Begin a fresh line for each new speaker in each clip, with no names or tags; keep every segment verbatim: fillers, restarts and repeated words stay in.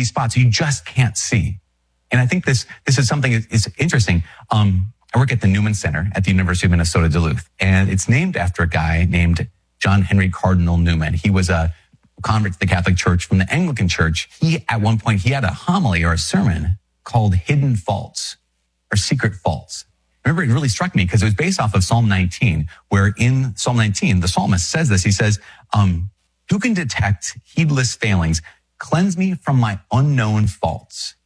these spots you just can't see. And I think this this is something that is interesting. Um, I work at the Newman Center at the University of Minnesota Duluth, and it's named after a guy named John Henry Cardinal Newman. He was a convert to the Catholic Church from the Anglican Church. He, at one point, he had a homily or a sermon called Hidden Faults or Secret Faults. Remember, it really struck me because it was based off of Psalm nineteen, where in Psalm nineteen, the psalmist says this. He says, um, who can detect heedless failings? Cleanse me from my unknown faults.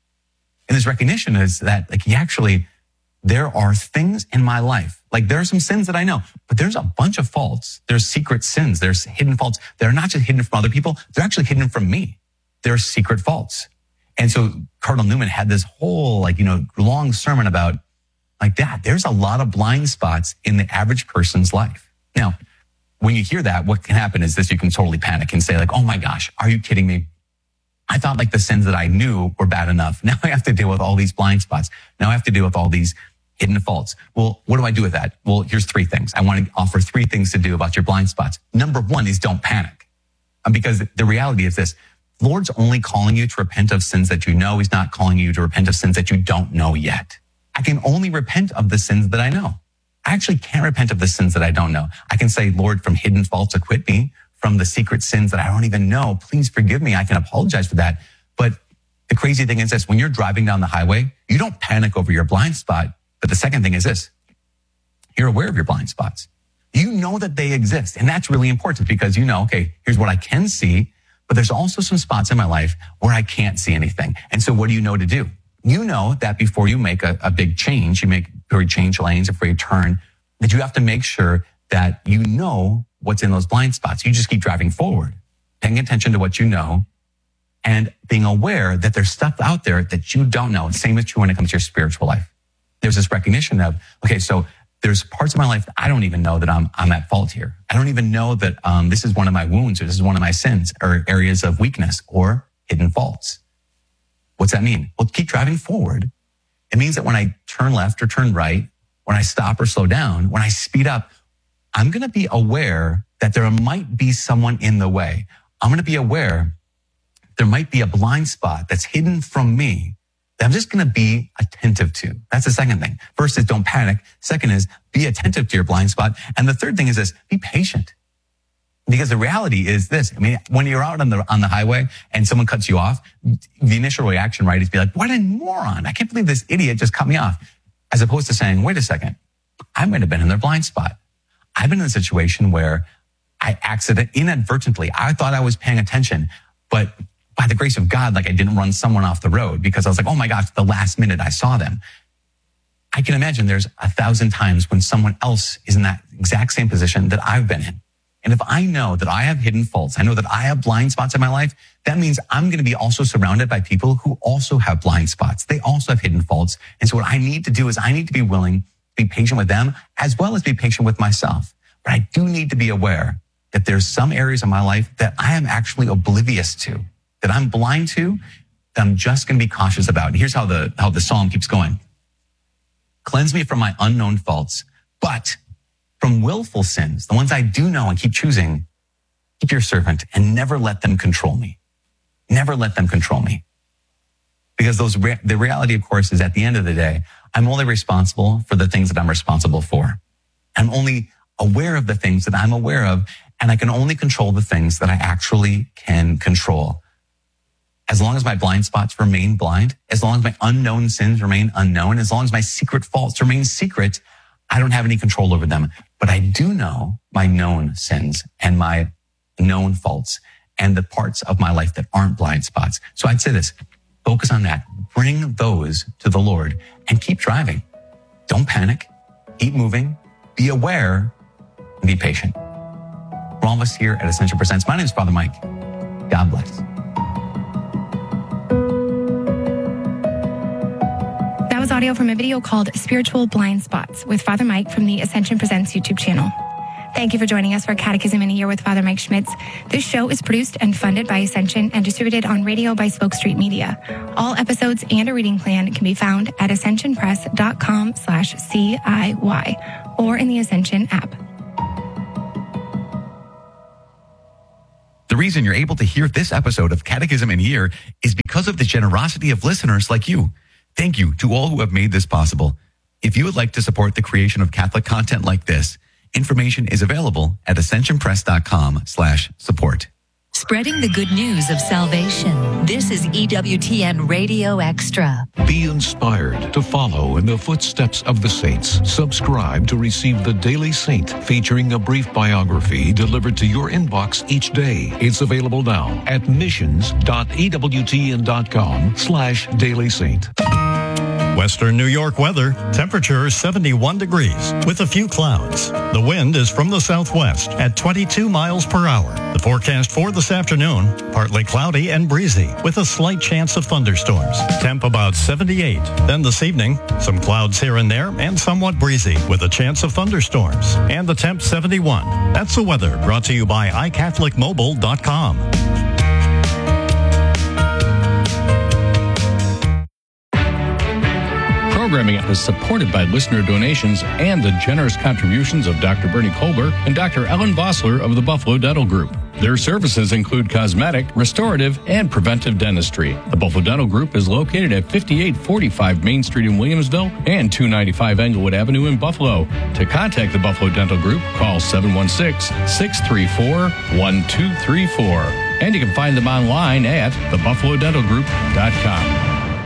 And his recognition is that, like, he actually, there are things in my life, like there are some sins that I know, but there's a bunch of faults. There's secret sins. There's hidden faults. They're not just hidden from other people. They're actually hidden from me. They're secret faults. And so Cardinal Newman had this whole, like, you know, long sermon about, like, that. There's a lot of blind spots in the average person's life. Now, when you hear that, what can happen is this: you can totally panic and say, like, oh my gosh, are you kidding me? I thought, like, the sins that I knew were bad enough. Now I have to deal with all these blind spots. Now I have to deal with all these hidden faults. Well, what do I do with that? Well, here's three things. I want to offer three things to do about your blind spots. Number one is don't panic. Because the reality is this: the Lord's only calling you to repent of sins that you know. He's not calling you to repent of sins that you don't know yet. I can only repent of the sins that I know. I actually can't repent of the sins that I don't know. I can say, Lord, from hidden faults, acquit me. From the secret sins that I don't even know, please forgive me. I can apologize for that. But the crazy thing is this: when you're driving down the highway, you don't panic over your blind spot. But the second thing is this: you're aware of your blind spots. You know that they exist. And that's really important because you know, okay, here's what I can see, but there's also some spots in my life where I can't see anything. And so what do you know to do? You know that before you make a, a big change, you make, before you change lanes, before you turn, that you have to make sure that you know what's in those blind spots. You just keep driving forward, paying attention to what you know, and being aware that there's stuff out there that you don't know. The same is true when it comes to your spiritual life. There's this recognition of, okay, so there's parts of my life that I don't even know that I'm, I'm at fault here. I don't even know that um, this is one of my wounds, or this is one of my sins, or areas of weakness or hidden faults. What's that mean? Well, keep driving forward. It means that when I turn left or turn right, when I stop or slow down, when I speed up, I'm going to be aware that there might be someone in the way. I'm going to be aware there might be a blind spot that's hidden from me that I'm just going to be attentive to. That's the second thing. First is don't panic. Second is be attentive to your blind spot. And the third thing is this: be patient. Because the reality is this: I mean, when you're out on the on the highway and someone cuts you off, the initial reaction, right, is be like, what a moron. I can't believe this idiot just cut me off. As opposed to saying, wait a second, I might have been in their blind spot. I've been in a situation where I accident inadvertently, I thought I was paying attention, but by the grace of God, like, I didn't run someone off the road because I was like, oh my gosh, the last minute I saw them. I can imagine there's a thousand times when someone else is in that exact same position that I've been in. And if I know that I have hidden faults, I know that I have blind spots in my life, that means I'm going to be also surrounded by people who also have blind spots. They also have hidden faults. And so what I need to do is I need to be willing to be patient with them as well as be patient with myself. But I do need to be aware that there's some areas of my life that I am actually oblivious to, that I'm blind to, that I'm just going to be cautious about. And here's how the, how the psalm keeps going. Cleanse me from my unknown faults, but from willful sins, the ones I do know and keep choosing, keep your servant and never let them control me. Never let them control me. Because those, re- the reality, of course, is at the end of the day, I'm only responsible for the things that I'm responsible for. I'm only aware of the things that I'm aware of, and I can only control the things that I actually can control. As long as my blind spots remain blind, as long as my unknown sins remain unknown, as long as my secret faults remain secret, I don't have any control over them. But I do know my known sins and my known faults and the parts of my life that aren't blind spots. So I'd say this: focus on that. Bring those to the Lord and keep driving. Don't panic. Keep moving. Be aware and be patient. For all of us here at Ascension Presents, my name is Father Mike. God bless.
That was audio from a video called Spiritual Blind Spots with Father Mike from the Ascension Presents YouTube channel. Thank you for joining us for Catechism in a Year with Father Mike Schmitz. This show is produced and funded by Ascension and distributed on radio by Spoke Street Media. All episodes and a reading plan can be found at ascensionpress.com slash CIY or in the Ascension app.
The reason you're able to hear this episode of Catechism in a Year is because of the generosity of listeners like you. Thank you to all who have made this possible. If you would like to support the creation of Catholic content like this, information is available at ascensionpress.com slash support.
Spreading the good news of salvation. This is E W T N Radio Extra.
Be inspired to follow in the footsteps of the saints. Subscribe to receive the Daily Saint, featuring a brief biography delivered to your inbox each day. It's available now at missions.ewtn.com slash Daily Saint.
Western New York weather, temperature seventy-one degrees with a few clouds. The wind is from the southwest at twenty-two miles per hour. The forecast for this afternoon, partly cloudy and breezy with a slight chance of thunderstorms. Temp about seventy-eight. Then this evening, some clouds here and there and somewhat breezy with a chance of thunderstorms. And the temp seventy-one. That's the weather brought to you by i catholic mobile dot com.
Programming is supported by listener donations and the generous contributions of Doctor Bernie Kolber and Doctor Ellen Vossler of the Buffalo Dental Group. Their services include cosmetic, restorative, and preventive dentistry. The Buffalo Dental Group is located at fifty-eight forty-five Main Street in Williamsville and two ninety-five Englewood Avenue in Buffalo. To contact the Buffalo Dental Group, call seven one six, six three four, one two three four. And you can find them online at the buffalo dental group dot com.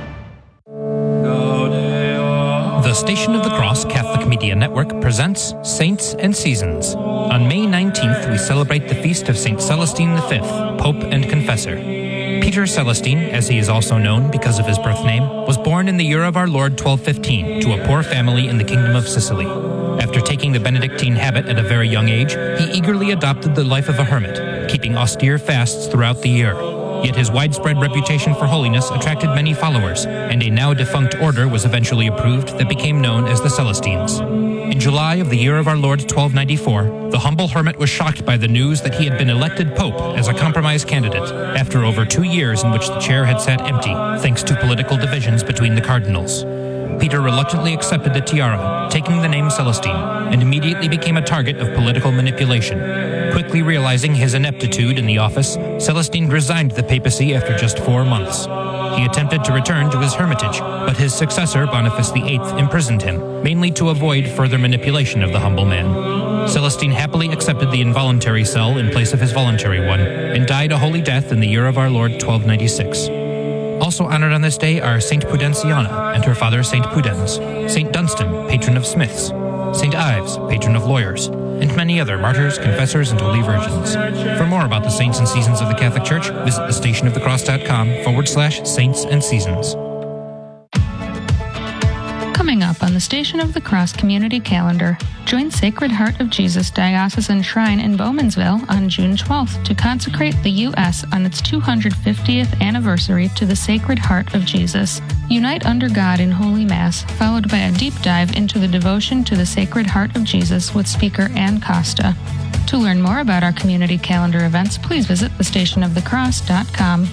The Station of the Cross Catholic Media Network presents Saints and Seasons. On May nineteenth, we celebrate the feast of Saint Celestine the Fifth, Pope and Confessor. Peter Celestine, as he is also known because of his birth name, was born in the year of our Lord twelve fifteen to a poor family in the Kingdom of Sicily. After taking the Benedictine habit at a very young age, he eagerly adopted the life of a hermit, keeping austere fasts throughout the year. Yet his widespread reputation for holiness attracted many followers, and a now-defunct order was eventually approved that became known as the Celestines. In July of the year of our Lord twelve ninety-four, the humble hermit was shocked by the news that he had been elected pope as a compromise candidate, after over two years in which the chair had sat empty, thanks to political divisions between the cardinals. Peter reluctantly accepted the tiara, taking the name Celestine, and immediately became a target of political manipulation. Quickly realizing his ineptitude in the office, Celestine resigned the papacy after just four months. He attempted to return to his hermitage, but his successor, Boniface the Eighth, imprisoned him, mainly to avoid further manipulation of the humble man. Celestine happily accepted the involuntary cell in place of his voluntary one, and died a holy death in the year of our Lord twelve ninety-six. Also honored on this day are Saint Pudensiana and her father Saint Pudens, Saint Dunstan, patron of smiths, Saint Ives, patron of lawyers, and many other martyrs, confessors, and holy virgins. For more about the saints and seasons of the Catholic Church, visit thestationofthecross.com forward slash saints and seasons.
Coming up on the Station of the Cross Community Calendar, join Sacred Heart of Jesus Diocesan Shrine in Bowmansville on June twelfth to consecrate the U S on its two hundred fiftieth anniversary to the Sacred Heart of Jesus. Unite under God in Holy Mass, followed by a deep dive into the devotion to the Sacred Heart of Jesus with speaker Ann Costa. To learn more about our community calendar events, please visit the station of the cross dot com.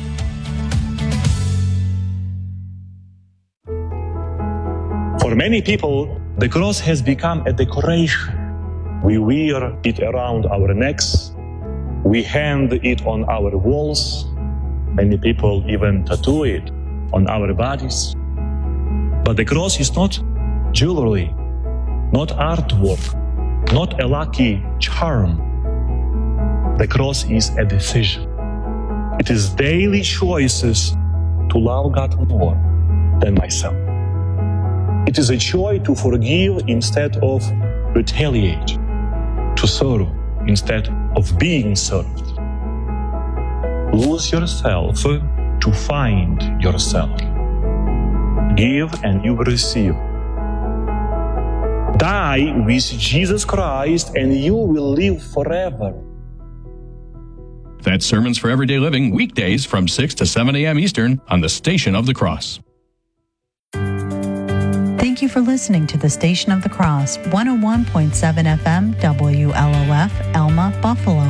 For many people, the cross has become a decoration. We wear it around our necks. We hang it on our walls. Many people even tattoo it on our bodies. But the cross is not jewelry, not artwork, not a lucky charm. The cross is a decision. It is daily choices to love God more than myself. It is a choice to forgive instead of retaliate, to serve instead of being served. Lose yourself to find yourself. Give and you will receive. Die with Jesus Christ and you will live forever.
That's Sermons for Everyday Living, weekdays from six to seven a.m. Eastern on the Station of the Cross.
Thank you for listening to the Station of the Cross, one oh one point seven F M, W L O F, Elma, Buffalo.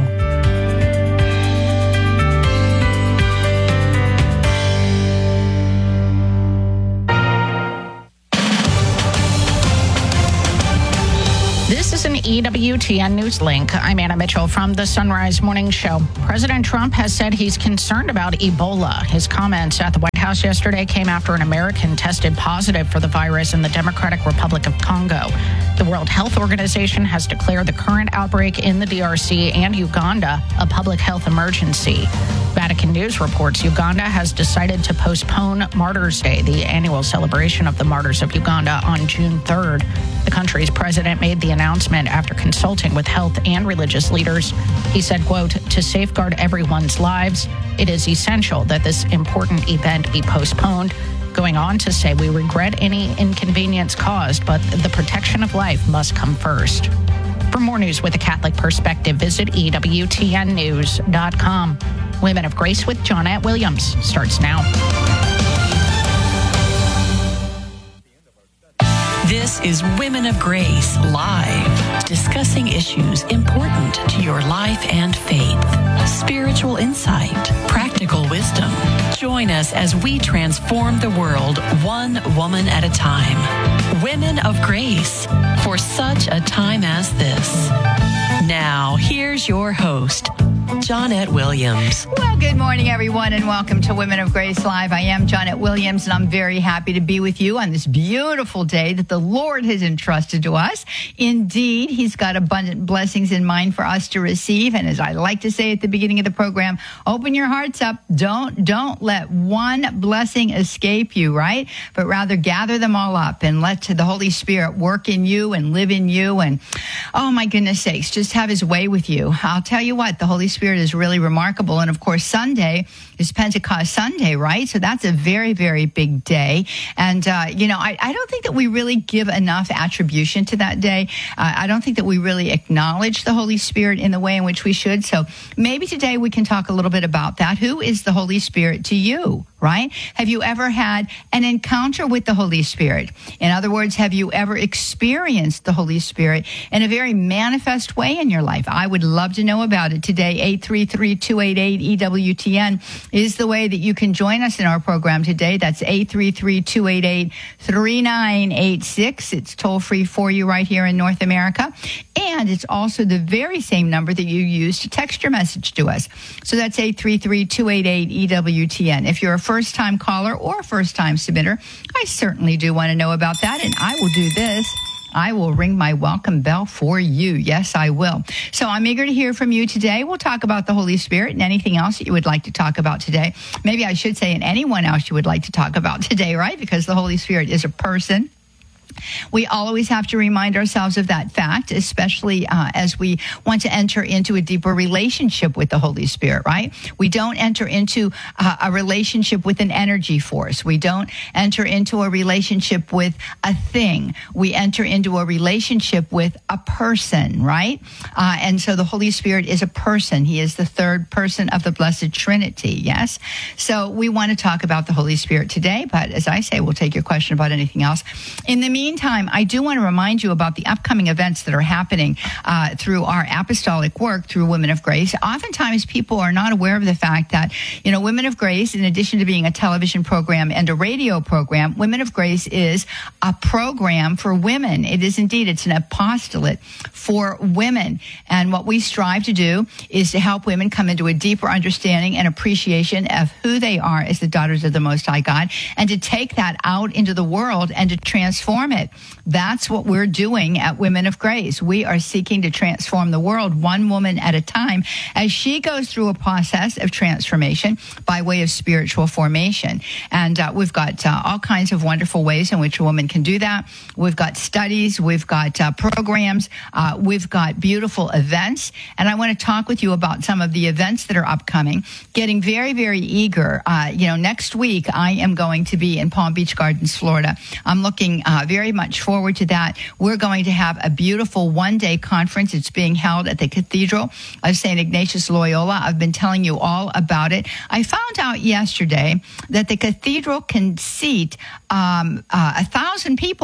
This is an E W T N News Link. I'm Anna Mitchell from the Sunrise Morning Show. President Trump has said he's concerned about Ebola. His comments at the White House yesterday came after an American tested positive for the virus in the Democratic Republic of Congo. The World Health Organization has declared the current outbreak in the D R C and Uganda a public health emergency. Vatican News reports Uganda has decided to postpone Martyrs' Day, the annual celebration of the martyrs of Uganda, on June third. The country's president made the announcement after consulting with health and religious leaders. He said, quote, "To safeguard everyone's lives, it is essential that this important event be postponed." Going on to say, "We regret any inconvenience caused, but the protection of life must come first." For more news with a Catholic perspective, visit E W T N news dot com. Women of Grace with Johnette Williams starts now.
This is Women of Grace Live, discussing issues important to your life and faith. Spiritual insight, practical wisdom. Join us as we transform the world one woman at a time. Women of Grace, for such a time as this. Now, here's your host, Johnette Williams.
Well, good morning, everyone, and welcome to Women of Grace Live. I am Johnette Williams, and I'm very happy to be with you on this beautiful day that the Lord has entrusted to us. Indeed, He's got abundant blessings in mind for us to receive. And as I like to say at the beginning of the program, open your hearts up. Don't, don't let one blessing escape you, right? But rather gather them all up and let the Holy Spirit work in you and live in you. And, oh, my goodness sakes, just have His way with you. I'll tell you what, the Holy Spirit is really remarkable. And of course, Sunday is Pentecost Sunday, right? So that's a very, very big day. And, uh, you know, I, I don't think that we really give enough attribution to that day. Uh, I don't think that we really acknowledge the Holy Spirit in the way in which we should. So maybe today we can talk a little bit about that. Who is the Holy Spirit to you, right? Have you ever had an encounter with the Holy Spirit? In other words, have you ever experienced the Holy Spirit in a very manifest way in your life? I would love to know about it today. eight three three, two eight eight, E W T N is the way that you can join us in our program today. That's eight three three, two eight eight, three nine eight six. It's toll free for you right here in North America. And it's also the very same number that you use to text your message to us. So that's eight three three, two eight eight, E W T N. If you're a first-time caller or a first-time submitter, I certainly do want to know about that, and I will do this. I will ring my welcome bell for you. Yes, I will. So I'm eager to hear from you today. We'll talk about the Holy Spirit and anything else that you would like to talk about today. Maybe I should say, and anyone else you would like to talk about today, right? Because the Holy Spirit is a person. We always have to remind ourselves of that fact, especially uh, as we want to enter into a deeper relationship with the Holy Spirit, right? We don't enter into uh, a relationship with an energy force. We don't enter into a relationship with a thing. We enter into a relationship with a person, right? Uh, and so the Holy Spirit is a person. He is the third person of the Blessed Trinity, yes? So we want to talk about the Holy Spirit today, but as I say, we'll take your question about anything else. In the meantime, Meantime, I do want to remind you about the upcoming events that are happening uh, through our apostolic work through Women of Grace. Oftentimes, people are not aware of the fact that, you know, Women of Grace, in addition to being a television program and a radio program, Women of Grace is a program for women. It is indeed, it's an apostolate for women. And what we strive to do is to help women come into a deeper understanding and appreciation of who they are as the daughters of the Most High God, and to take that out into the world and to transform it. That's what we're doing at Women of Grace. We are seeking to transform the world one woman at a time as she goes through a process of transformation by way of spiritual formation. And uh, we've got uh, all kinds of wonderful ways in which a woman can do that. We've got studies, we've got uh, programs, uh, we've got beautiful events. And I want to talk with you about some of the events that are upcoming. Getting very, very eager. Uh, you know, next week I am going to be in Palm Beach Gardens, Florida. I'm looking uh, very much forward to that. We're going to have a beautiful one-day conference. It's being held at the Cathedral of Saint Ignatius Loyola. I've been telling you all about it. I found out yesterday that the cathedral can seat um, uh, a thousand people.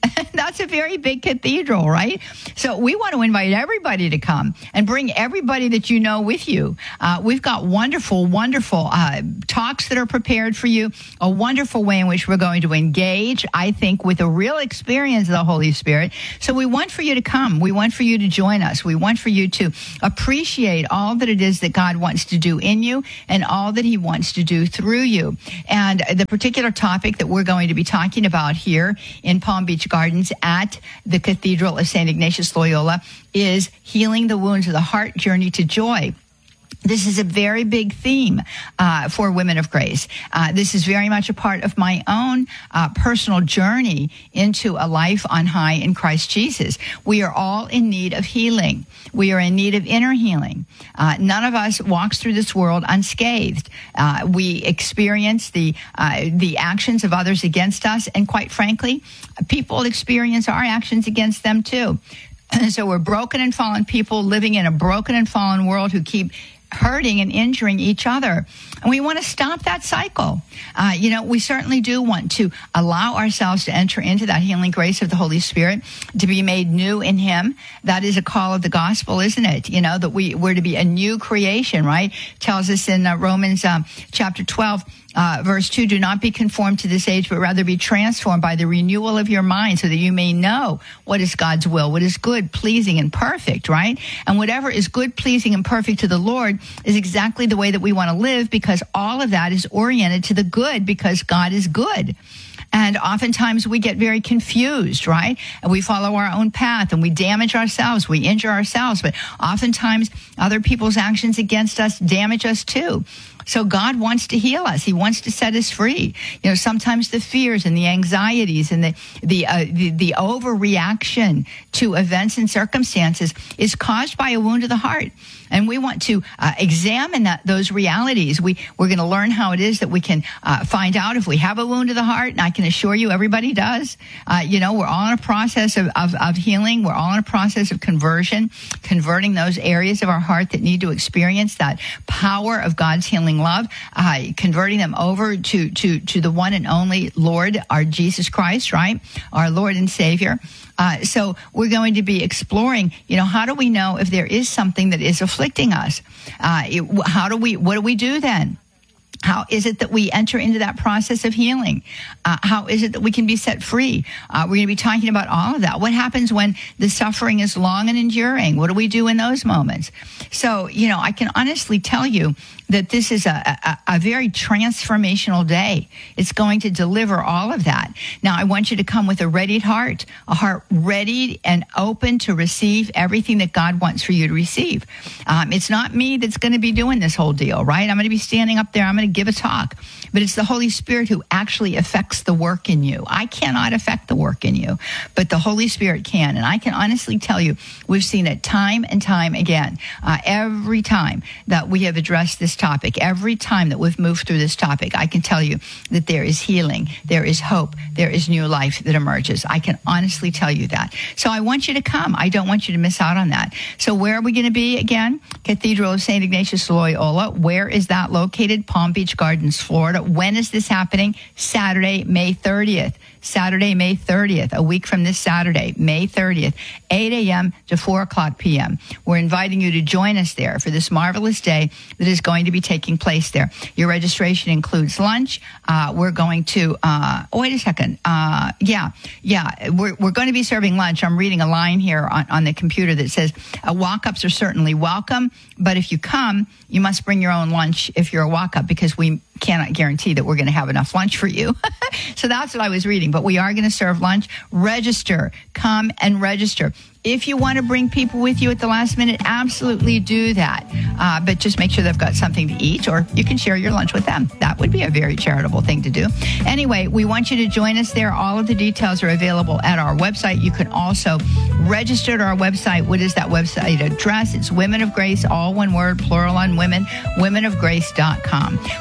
That's a very big cathedral, right? So we want to invite everybody to come and bring everybody that you know with you. Uh, we've got wonderful, wonderful uh, talks that are prepared for you, a wonderful way in which we're going to engage, I think, with a real experience of the Holy Spirit. So we want for you to come. We want for you to join us. We want for you to appreciate all that it is that God wants to do in you and all that he wants to do through you. And the particular topic that we're going to be talking about here in Palm Beach Gardens at the Cathedral of Saint Ignatius Loyola is healing the wounds of the heart, journey to joy. This is a very big theme uh, for Women of Grace. Uh, this is very much a part of my own uh, personal journey into a life on high in Christ Jesus. We are all in need of healing. We are in need of inner healing. Uh, none of us walks through this world unscathed. Uh, we experience the uh, the actions of others against us, and quite frankly, people experience our actions against them too. And so we're broken and fallen people living in a broken and fallen world who keep hurting and injuring each other. And we want to stop that cycle. Uh, you know, we certainly do want to allow ourselves to enter into that healing grace of the Holy Spirit, to be made new in him. That is a call of the gospel, isn't it? You know, that we, we're to be a new creation, right? Tells us in uh, Romans um, chapter twelve, Uh, verse two, do not be conformed to this age, but rather be transformed by the renewal of your mind so that you may know what is God's will, what is good, pleasing, and perfect, right? And whatever is good, pleasing, and perfect to the Lord is exactly the way that we want to live, because all of that is oriented to the good, because God is good. And oftentimes we get very confused, right? And we follow our own path and we damage ourselves, we injure ourselves, but oftentimes other people's actions against us damage us too. So God wants to heal us. He wants to set us free. You know, sometimes the fears and the anxieties and the the uh, the, the overreaction to events and circumstances is caused by a wound of the heart. And we want to uh, examine that, those realities. We, we're going to learn how it is that we can uh, find out if we have a wound of the heart. And I can assure you everybody does. Uh, you know, we're all in a process of, of, of healing. We're all in a process of conversion, converting those areas of our heart that need to experience that power of God's healing love, uh, converting them over to, to, to the one and only Lord, our Jesus Christ, right? Our Lord and Savior. Uh, so we're going to be exploring, you know, how do we know if there is something that is afflicting us? Uh, it, how do we, what do we do then? How is it that we enter into that process of healing? Uh, how is it that we can be set free? Uh, we're going to be talking about all of that. What happens when the suffering is long and enduring? What do we do in those moments? So, you know, I can honestly tell you that this is a, a, a very transformational day. It's going to deliver all of that. Now, I want you to come with a ready heart, a heart ready and open to receive everything that God wants for you to receive. Um, it's not me that's going to be doing this whole deal, right? I'm going to be standing up there. I'm going to give a talk, but it's the Holy Spirit who actually affects the work in you. I cannot affect the work in you, but the Holy Spirit can. And I can honestly tell you, we've seen it time and time again. Uh, every time that we have addressed this topic, every time that we've moved through this topic, I can tell you that there is healing, there is hope, there is new life that emerges. I can honestly tell you that. So I want you to come. I don't want you to miss out on that. So where are we going to be again? Cathedral of Saint Ignatius Loyola. Where is that located? Palm Beach Gardens, Florida. When is this happening? Saturday, May thirtieth. Saturday, May thirtieth, a week from this Saturday, May thirtieth, eight a.m. to four o'clock p.m. We're inviting you to join us there for this marvelous day that is going to be taking place there. Your registration includes lunch. Uh, we're going to, uh, oh, wait a second. Uh, yeah, yeah, we're, we're going to be serving lunch. I'm reading a line here on, on the computer that says, uh, walk-ups are certainly welcome, but if you come, you must bring your own lunch if you're a walk-up, because we cannot guarantee that we're going to have enough lunch for you. So that's what I was reading. But we are going to serve lunch. Register. Come and register. If you want to bring people with you at the last minute, absolutely do that. Uh, but just make sure they've got something to eat, or you can share your lunch with them. That would be a very charitable thing to do. Anyway, we want you to join us there. All of the details are available at our website. You can also register at our website. What is that website address? It's Women of Grace, all one word, plural on women, women of grace dot com. Well, you hear that?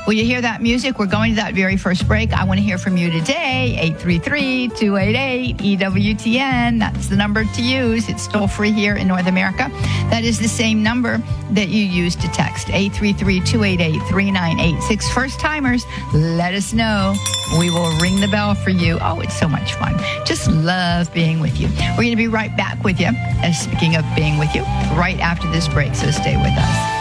that music. We're going to that very first break. I want to hear from you today. eight three three, two eight eight, E W T N. That's the number to use. It's still free here in North America. That is the same number that you use to text. eight three three, two eight eight, three nine eight six. First timers, let us know. We will ring the bell for you. Oh, it's so much fun. Just love being with you. We're going to be right back with you. And speaking of being with you, right after this break, so stay with us.